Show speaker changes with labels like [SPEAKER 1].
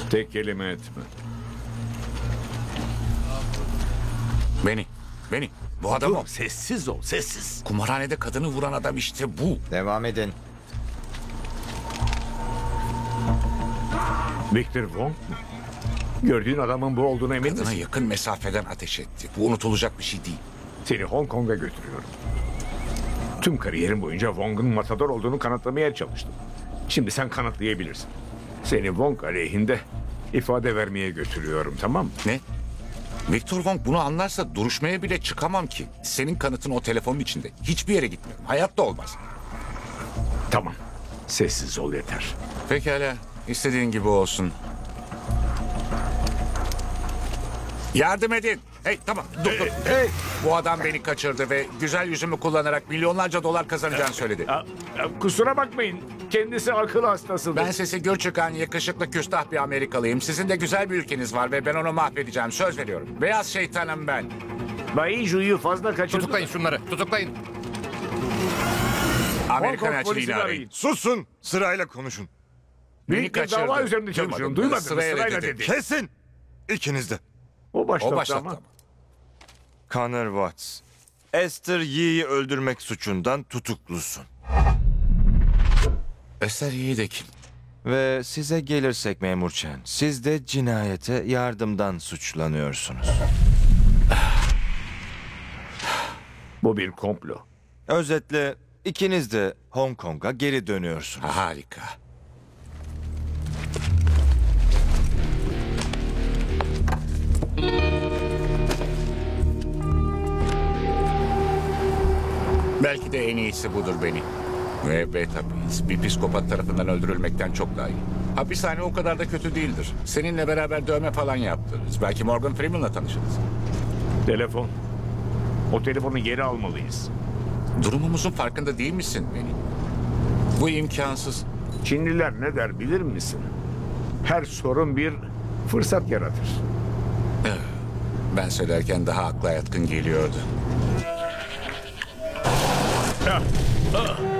[SPEAKER 1] Tek kelime etme.
[SPEAKER 2] Beni. Bu adam o.
[SPEAKER 1] Sessiz ol, sessiz.
[SPEAKER 2] Kumarhanede kadını vuran adam işte bu.
[SPEAKER 3] Devam edin.
[SPEAKER 1] Victor Wong mu? Gördüğün adamın bu olduğuna emin
[SPEAKER 2] Kadına
[SPEAKER 1] misin?
[SPEAKER 2] yakın mesafeden ateş etti. Bu unutulacak bir şey değil.
[SPEAKER 1] Seni Hong Kong'a götürüyorum. Tüm kariyerim boyunca Wong'un matador olduğunu kanıtlamaya çalıştım. Şimdi sen kanıtlayabilirsin. Seni Wong aleyhinde ifade vermeye götürüyorum, tamam mı?
[SPEAKER 2] Ne? Victor Wong bunu anlarsa duruşmaya bile çıkamam ki. Senin kanıtın o telefonun içinde. Hiçbir yere gitmiyorum. Hayatta olmaz.
[SPEAKER 1] Tamam. Sessiz ol yeter.
[SPEAKER 2] Pekala. İstediğin gibi olsun. Yardım edin. Hey tamam dur.
[SPEAKER 1] Hey!
[SPEAKER 2] Bu adam beni kaçırdı ve güzel yüzümü kullanarak milyonlarca dolar kazanacağını söyledi.
[SPEAKER 1] Kusura bakmayın. Kendisi akıl hastasıdır.
[SPEAKER 2] Ben sesi gür çıkan yakışıklı küstah bir Amerikalıyım. Sizin de güzel bir ülkeniz var ve ben onu mahvedeceğim. Söz veriyorum. Beyaz şeytanım ben.
[SPEAKER 1] Bay Ju'yu fazla kaçırdı.
[SPEAKER 4] Tutuklayın şunları, tutuklayın.
[SPEAKER 2] Amerikan
[SPEAKER 1] Kong
[SPEAKER 2] elçiliğini
[SPEAKER 1] polisini
[SPEAKER 2] arayın.
[SPEAKER 1] arayın.
[SPEAKER 4] Susun, sırayla konuşun.
[SPEAKER 1] Büyük bir
[SPEAKER 2] kaçırdı.
[SPEAKER 1] dava üzerinde çalışıyorum. Duymadın mı? Sırayla dedi.
[SPEAKER 4] Kesin! İkiniz de.
[SPEAKER 1] O
[SPEAKER 2] O
[SPEAKER 1] başlattı
[SPEAKER 2] başlattı
[SPEAKER 1] ama.
[SPEAKER 2] ama.
[SPEAKER 4] Connor Watts, Esther Yee'yi öldürmek suçundan tutuklusun.
[SPEAKER 2] Esther iyi de kim?
[SPEAKER 4] Ve size gelirsek Memur Chen, siz de cinayete yardımdan suçlanıyorsunuz.
[SPEAKER 1] Bu bir komplo.
[SPEAKER 4] Özetle ikiniz de Hong Kong'a geri dönüyorsunuz.
[SPEAKER 2] Harika. Belki de en iyisi budur beni. Ve tabii bir psikopat tarafından öldürülmekten çok daha iyi. Hapishane o kadar da kötü değildir. Seninle beraber dövme falan yaptırırız. Belki Morgan Freeman'la tanışırız.
[SPEAKER 1] Telefon. O telefonu geri almalıyız.
[SPEAKER 2] Durumumuzun farkında değil misin beni? Bu imkansız.
[SPEAKER 1] Çinliler ne der bilir misin? Her sorun bir fırsat yaratır.
[SPEAKER 2] Ben söylerken daha akla yatkın geliyordu.